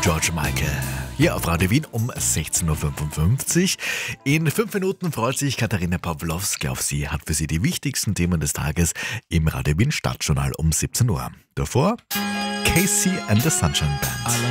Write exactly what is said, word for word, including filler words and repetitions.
George Michael. Hier auf Radio Wien um sechzehn Uhr fünfundfünfzig. In fünf Minuten freut sich Katharina Pawlowski auf Sie, hat für Sie die wichtigsten Themen des Tages im Radio Wien Stadtjournal um siebzehn Uhr. Davor Casey and the Sunshine Band.